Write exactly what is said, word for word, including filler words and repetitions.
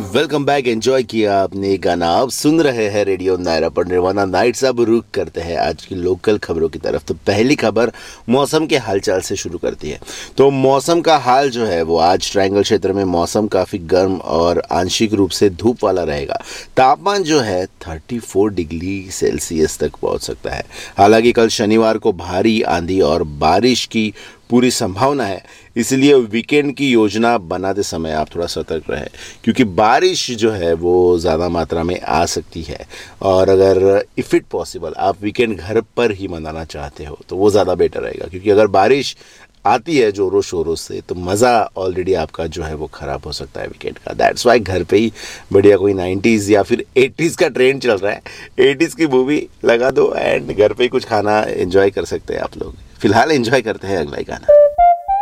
Welcome back. Enjoy किया आपने गाना। आप सुन रहे हैं रेडियो नायरा पर निर्वाणा नाइट्स। अब रुक करते हैं आज की लोकल खबरों की तरफ। तो पहली खबर मौसम के हालचाल से शुरू करती है। तो मौसम का हाल जो है वो आज ट्रायंगल क्षेत्र में मौसम काफ़ी गर्म और आंशिक रूप से धूप वाला रहेगा। तापमान जो है चौंतीस डिग्री सेल्सियस तक पहुंच सकता है। हालांकि कल शनिवार को भारी आंधी और बारिश की पूरी संभावना है, इसलिए वीकेंड की योजना बनाते समय आप थोड़ा सतर्क रहें, क्योंकि बारिश जो है वो ज़्यादा मात्रा में आ सकती है। और अगर इफ़ इट पॉसिबल आप वीकेंड घर पर ही मनाना चाहते हो तो वो ज़्यादा बेटर रहेगा, क्योंकि अगर बारिश आती है जोरों शोरों से तो मज़ा ऑलरेडी आपका जो है वो ख़राब हो सकता है वीकेंड का। दैट्स वाई घर पे ही बढ़िया कोई नाइन्टीज़ या फिर एटीज़ का ट्रेंड चल रहा है, एटीज़ की मूवी लगा दो एंड घर पे ही कुछ खाना एंजॉय कर सकते हैं आप लोग। फिलहाल एंजॉय करते हैं अगला गाना।